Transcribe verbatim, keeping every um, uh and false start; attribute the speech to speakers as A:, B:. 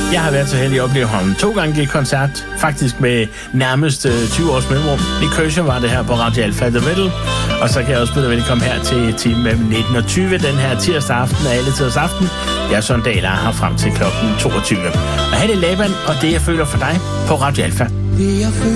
A: Jeg har været så heldig at opleve ham to gange i koncert, faktisk med nærmest tyve års mellemrum. Nick Kershaw var det her på Radio Alpha The Metal, og så kan jeg også byde velkommen her til time nitten og tyve den her tirsdag aften og alle tiders aften. Jeg er søndager her frem til klokken toogtyve. Og her er det Laban og det jeg føler for dig på Radio Alpha.
B: Det jeg føler